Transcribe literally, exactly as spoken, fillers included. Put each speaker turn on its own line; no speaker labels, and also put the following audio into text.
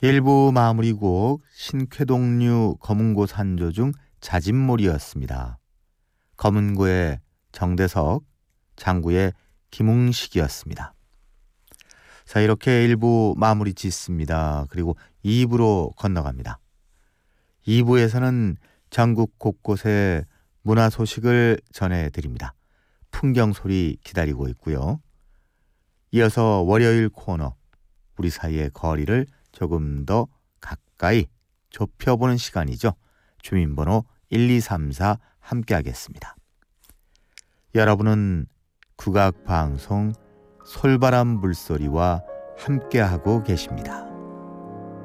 일부 마무리곡 신쾌동류 검은고 산조 중 자진몰이였습니다. 검은고의 정대석, 장구의 김웅식이었습니다. 자, 이렇게 일 부 마무리 짓습니다. 그리고 이 부로 건너갑니다. 이 부에서는 전국 곳곳의 문화 소식을 전해드립니다. 풍경 소리 기다리고 있고요. 이어서 월요일 코너, 우리 사이의 거리를 조금 더 가까이 좁혀보는 시간이죠. 주민번호 일 이 삼 사 함께하겠습니다. 여러분은 국악방송 솔바람 물소리와 함께하고 계십니다.